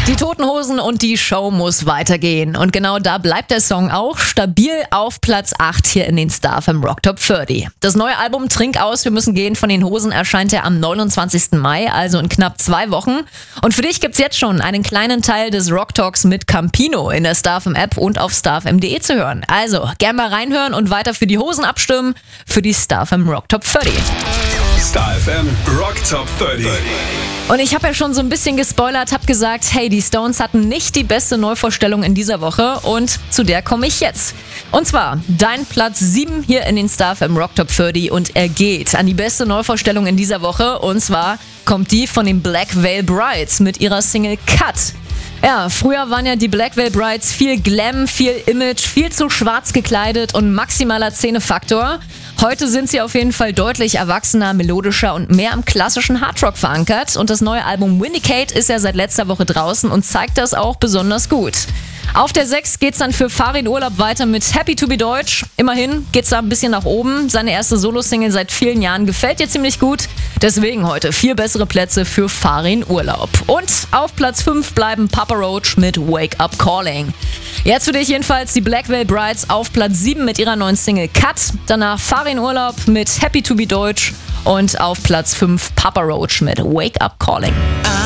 Die Toten Hosen und die Show muss weitergehen. Und genau da bleibt der Song auch stabil auf Platz 8 hier in den StarFM Rock Top 30. Das neue Album Trink aus, wir müssen gehen von den Hosen erscheint ja am 29. Mai, also in knapp 2 Wochen. Und für dich gibt's jetzt schon einen kleinen Teil des Rock Talks mit Campino in der StarFM App und auf starfm.de zu hören. Also gerne mal reinhören und weiter für die Hosen abstimmen für die StarFM Rock Top 30. StarFM Rock Top 30. Und ich habe ja schon so ein bisschen gespoilert, habe gesagt, hey, die Stones hatten nicht die beste Neuvorstellung in dieser Woche und zu der komme ich jetzt. Und zwar dein Platz 7 hier in den StarFM Rock Top 30 und er geht an die beste Neuvorstellung in dieser Woche und zwar kommt die von den Black Veil Brides mit ihrer Single Cut. Ja, früher waren ja die Black Veil Brides viel Glam, viel Image, viel zu schwarz gekleidet und maximaler Szenefaktor. Heute sind sie auf jeden Fall deutlich erwachsener, melodischer und mehr am klassischen Hardrock verankert. Und das neue Album Windicate ist ja seit letzter Woche draußen und zeigt das auch besonders gut. Auf der 6 geht's dann für Farin Urlaub weiter mit Happy to be Deutsch. Immerhin geht's da ein bisschen nach oben. Seine erste Solo-Single seit vielen Jahren gefällt dir ziemlich gut. Deswegen heute 4 bessere Plätze für Farin Urlaub. Und auf Platz 5 bleiben Papa Roach mit Wake Up Calling. Jetzt für dich jedenfalls die Black Veil Brides auf Platz 7 mit ihrer neuen Single Cut. Danach Farin Urlaub mit Happy to be Deutsch. Und auf Platz 5 Papa Roach mit Wake Up Calling.